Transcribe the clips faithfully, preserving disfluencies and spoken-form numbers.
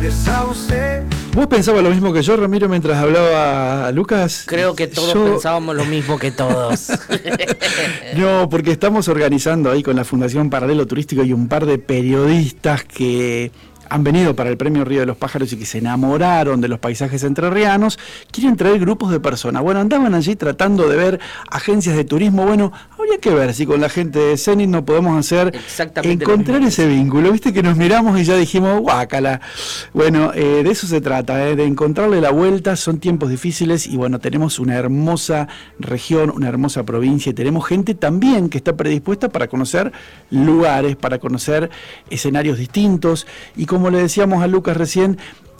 empieza usted. ¿Vos pensabas lo mismo que yo, Ramiro, mientras hablaba a Lucas? Creo que todos yo... pensábamos lo mismo que todos. No, porque estamos organizando ahí con la Fundación Paralelo Turístico y un par de periodistas que han venido para el Premio Río de los Pájaros y que se enamoraron de los paisajes entrerrianos, quieren traer grupos de personas. Bueno, andaban allí tratando de ver agencias de turismo. Bueno, habría que ver si con la gente de Zenit no podemos hacer, encontrar ese vínculo. Viste que nos miramos y ya dijimos, guácala. Bueno, eh, de eso se trata, eh, de encontrarle la vuelta. Son tiempos difíciles y bueno, tenemos una hermosa región, una hermosa provincia y tenemos gente también que está predispuesta para conocer lugares, para conocer escenarios distintos. Y como Como le decíamos a Lucas recién,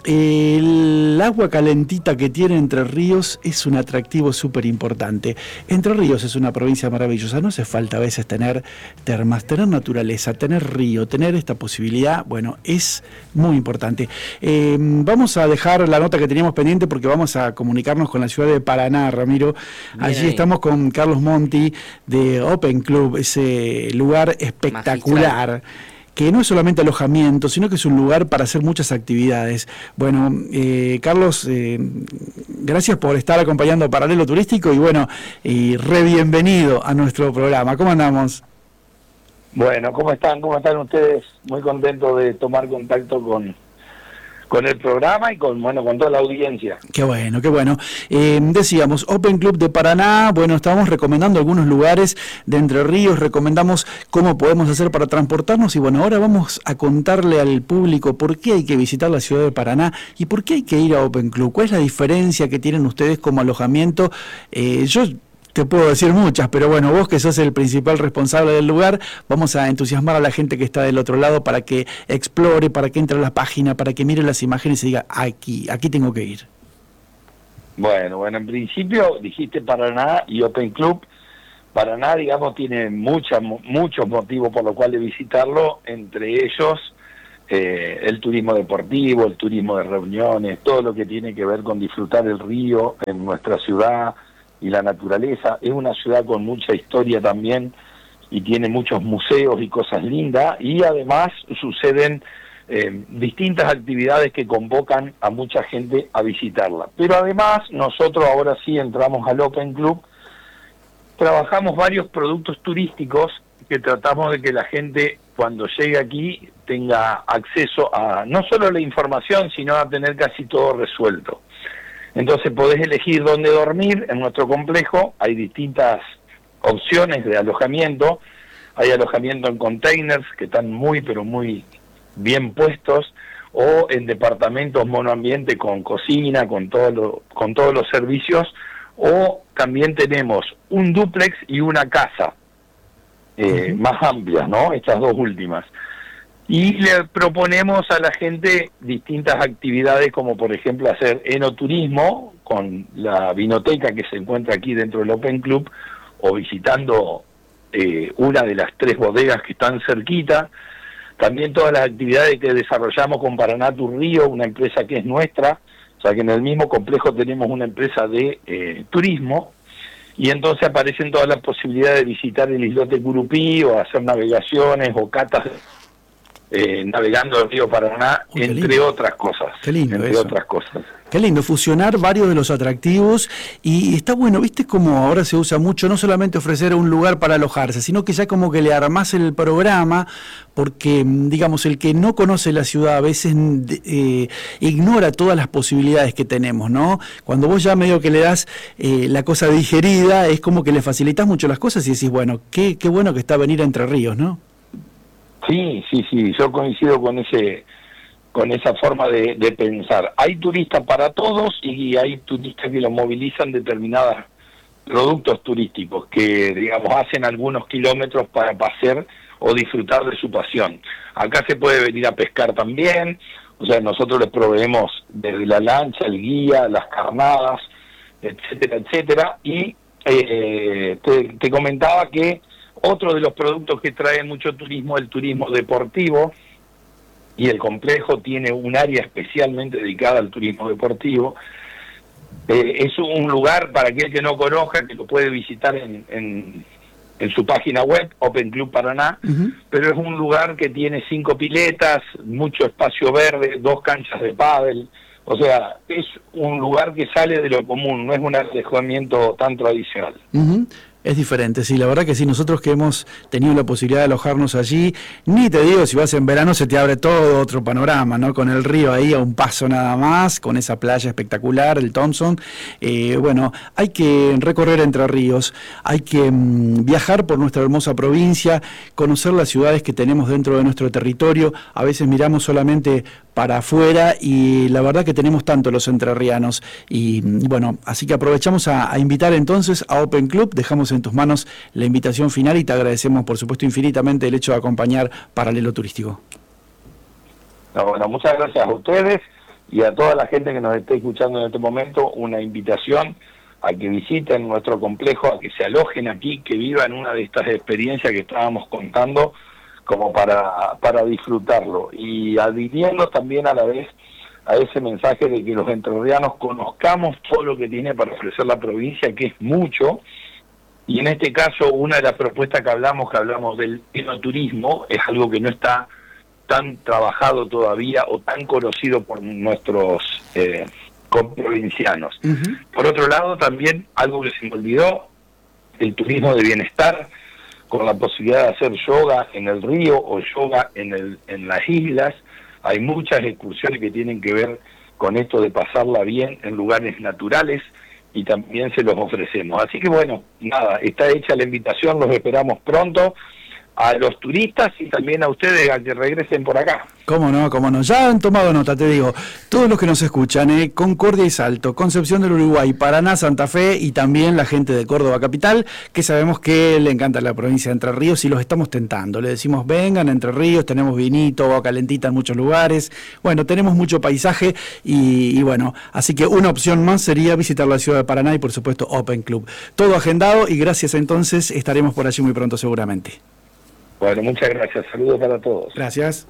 el agua calentita que tiene Entre Ríos es un atractivo súper importante. Entre Ríos es una provincia maravillosa, no hace falta a veces tener termas, tener naturaleza, tener río, tener esta posibilidad, bueno, es muy importante. Eh, vamos a dejar la nota que teníamos pendiente porque vamos a comunicarnos con la ciudad de Paraná, Ramiro. Bien Allí ahí. Estamos con Carlos Monti de Open Club, ese lugar espectacular. Magistral. Que no es solamente alojamiento, sino que es un lugar para hacer muchas actividades. Bueno, eh, Carlos, eh, gracias por estar acompañando a Paralelo Turístico y bueno, y re bienvenido a nuestro programa. ¿Cómo andamos? Bueno, ¿cómo están? ¿Cómo están ustedes? Muy contento de tomar contacto con, con el programa y con bueno con toda la audiencia. Qué bueno, qué bueno. Eh, decíamos, Open Club de Paraná, bueno, estábamos recomendando algunos lugares de Entre Ríos, recomendamos cómo podemos hacer para transportarnos y bueno, ahora vamos a contarle al público por qué hay que visitar la ciudad de Paraná y por qué hay que ir a Open Club. ¿Cuál es la diferencia que tienen ustedes como alojamiento? Eh, yo... Te puedo decir muchas, pero bueno, vos que sos el principal responsable del lugar, vamos a entusiasmar a la gente que está del otro lado para que explore, para que entre a la página, para que mire las imágenes y diga, aquí, aquí tengo que ir. Bueno, bueno, en principio dijiste Paraná y Open Club. Paraná, digamos, tiene mucha, muchos motivos por los cuales visitarlo, entre ellos eh, el turismo deportivo, el turismo de reuniones, todo lo que tiene que ver con disfrutar el río en nuestra ciudad, y la naturaleza. Es una ciudad con mucha historia también y tiene muchos museos y cosas lindas y además suceden eh, distintas actividades que convocan a mucha gente a visitarla. Pero además nosotros ahora sí entramos al Open Club, trabajamos varios productos turísticos que tratamos de que la gente cuando llegue aquí tenga acceso a no solo la información sino a tener casi todo resuelto. Entonces podés elegir dónde dormir en nuestro complejo, hay distintas opciones de alojamiento, hay alojamiento en containers que están muy pero muy bien puestos, o en departamentos monoambiente con cocina, con, todo lo, con todos los servicios, o también tenemos un dúplex y una casa eh, uh-huh. más amplias, ¿no? Estas dos últimas. Y le proponemos a la gente distintas actividades, como por ejemplo hacer enoturismo con la vinoteca que se encuentra aquí dentro del Open Club, o visitando eh, una de las tres bodegas que están cerquita. También todas las actividades que desarrollamos con Paraná Tour Río, una empresa que es nuestra, o sea que en el mismo complejo tenemos una empresa de eh, turismo, y entonces aparecen todas las posibilidades de visitar el islote Curupí, o hacer navegaciones o catas Eh, navegando el río Paraná, oh, entre lindo. otras cosas. Qué lindo entre eso. otras cosas. Qué lindo, fusionar varios de los atractivos y está bueno, viste como ahora se usa mucho, no solamente ofrecer un lugar para alojarse, sino que ya como que le armás el programa, porque digamos, el que no conoce la ciudad a veces eh, ignora todas las posibilidades que tenemos, ¿no? Cuando vos ya medio que le das eh, la cosa digerida, es como que le facilitas mucho las cosas y decís, bueno, qué, qué bueno que está venir a Entre Ríos, ¿no? Sí, sí, sí, yo coincido con ese, con esa forma de, de pensar. Hay turistas para todos y hay turistas que lo movilizan determinados productos turísticos que, digamos, hacen algunos kilómetros para pasear o disfrutar de su pasión. Acá se puede venir a pescar también, o sea, nosotros les proveemos desde la lancha, el guía, las carnadas, etcétera, etcétera, y eh, te, te comentaba que otro de los productos que trae mucho turismo es el turismo deportivo, y el complejo tiene un área especialmente dedicada al turismo deportivo. Eh, es un lugar para aquel que no conozca, que lo puede visitar en, en, en su página web, Open Club Paraná, uh-huh. pero es un lugar que tiene cinco piletas, mucho espacio verde, dos canchas de pádel, o sea, es un lugar que sale de lo común, no es un alojamiento tan tradicional. Uh-huh. Es diferente, sí, la verdad que sí, nosotros que hemos tenido la posibilidad de alojarnos allí, ni te digo, si vas en verano se te abre todo otro panorama, ¿no? Con el río ahí a un paso nada más, con esa playa espectacular, el Thompson. Eh, bueno, hay que recorrer Entre Ríos, hay que mmm, viajar por nuestra hermosa provincia, conocer las ciudades que tenemos dentro de nuestro territorio. A veces miramos solamente para afuera y la verdad que tenemos tanto los entrerrianos. Y bueno, así que aprovechamos a, a invitar entonces a Open Club, dejamos en tus manos la invitación final y te agradecemos por supuesto infinitamente el hecho de acompañar Paralelo Turístico. No, bueno, muchas gracias a ustedes y a toda la gente que nos esté escuchando en este momento, una invitación a que visiten nuestro complejo, a que se alojen aquí, que vivan una de estas experiencias que estábamos contando como para, para disfrutarlo y adhiriendo también a la vez a ese mensaje de que los entrerrianos conozcamos todo lo que tiene para ofrecer la provincia, que es mucho. Y en este caso, una de las propuestas que hablamos, que hablamos del enoturismo, es algo que no está tan trabajado todavía o tan conocido por nuestros eh, provincianos. Uh-huh. Por otro lado, también algo que se me olvidó, el turismo de bienestar, con la posibilidad de hacer yoga en el río o yoga en, el, en las islas. Hay muchas excursiones que tienen que ver con esto de pasarla bien en lugares naturales, y también se los ofrecemos. Así que bueno, nada, está hecha la invitación, los esperamos pronto a los turistas y también a ustedes a que regresen por acá. Cómo no, cómo no, ya han tomado nota, te digo, todos los que nos escuchan, eh, Concordia y Salto, Concepción del Uruguay, Paraná, Santa Fe y también la gente de Córdoba Capital, que sabemos que le encanta la provincia de Entre Ríos y los estamos tentando, le decimos vengan a Entre Ríos, tenemos vinito, agua calentita en muchos lugares, bueno, tenemos mucho paisaje y, y bueno, así que una opción más sería visitar la ciudad de Paraná y por supuesto Open Club. Todo agendado y gracias entonces, estaremos por allí muy pronto seguramente. Bueno, muchas gracias. Saludos para todos. Gracias.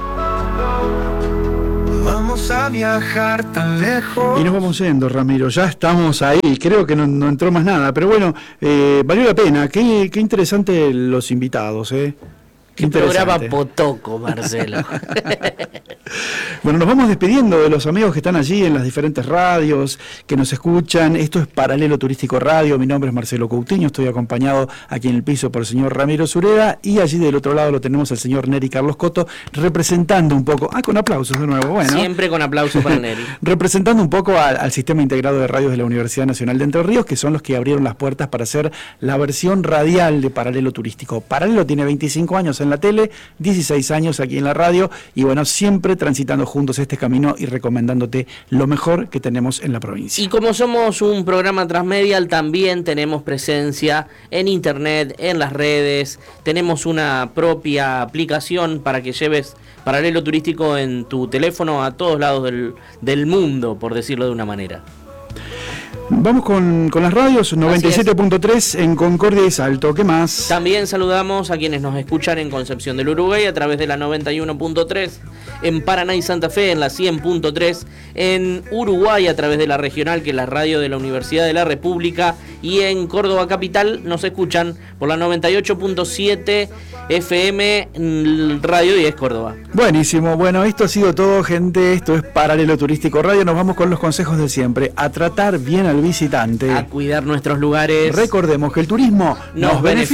Vamos a viajar tan lejos. Y nos vamos yendo, Ramiro. Ya estamos ahí. Creo que no, no entró más nada. Pero bueno, eh, valió la pena. Qué, qué interesante los invitados, ¿eh? Qué programa potoco, Marcelo. Bueno, nos vamos despidiendo de los amigos que están allí en las diferentes radios, que nos escuchan. Esto es Paralelo Turístico Radio. Mi nombre es Marcelo Coutinho. Estoy acompañado aquí en el piso por el señor Ramiro Sureda. Y allí del otro lado lo tenemos al señor Neri Carlos Coto, representando un poco... Ah, con aplausos de nuevo. Bueno. Siempre con aplausos para Neri. Representando un poco al, al Sistema Integrado de Radios de la Universidad Nacional de Entre Ríos, que son los que abrieron las puertas para hacer la versión radial de Paralelo Turístico. Paralelo tiene veinticinco años en la tele, dieciséis años aquí en la radio y bueno, siempre transitando juntos este camino y recomendándote lo mejor que tenemos en la provincia. Y como somos un programa transmedial, también tenemos presencia en internet, en las redes, tenemos una propia aplicación para que lleves Paralelo Turístico en tu teléfono a todos lados del, del mundo, por decirlo de una manera. Vamos con, con las radios, noventa y siete punto tres en Concordia y Salto. ¿Qué más? También saludamos a quienes nos escuchan en Concepción del Uruguay a través de la noventa y uno punto tres, en Paraná y Santa Fe en la cien punto tres, en Uruguay a través de la regional, que es la radio de la Universidad de la República, y en Córdoba Capital nos escuchan por la noventa y ocho punto siete F M Radio diez Córdoba. Buenísimo, bueno, esto ha sido todo, gente. Esto es Paralelo Turístico Radio. Nos vamos con los consejos de siempre. A tratar bien al visitante, a cuidar nuestros lugares. Recordemos que el turismo nos, nos beneficia.